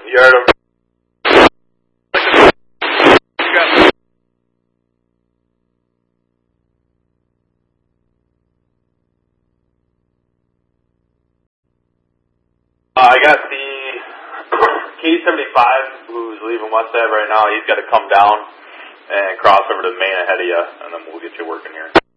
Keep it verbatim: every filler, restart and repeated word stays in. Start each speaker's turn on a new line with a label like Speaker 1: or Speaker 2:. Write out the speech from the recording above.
Speaker 1: You heard him. Uh, I got the K seventy-five who's leaving West Ave right now. He's got to come down and cross over to the main ahead of you, and then we'll get you working here.